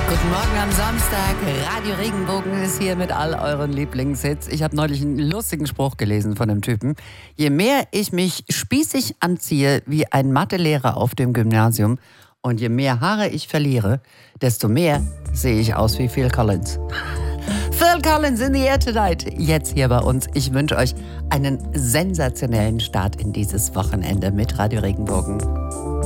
Guten Morgen am Samstag. Radio Regenbogen ist hier mit all euren Lieblingshits. Ich habe neulich einen lustigen Spruch gelesen von einem Typen. Je mehr ich mich spießig anziehe wie ein Mathelehrer auf dem Gymnasium und je mehr Haare ich verliere, desto mehr sehe ich aus wie Phil Collins. Phil Collins in the air tonight. Jetzt hier bei uns. Ich wünsche euch einen sensationellen Start in dieses Wochenende mit Radio Regenbogen.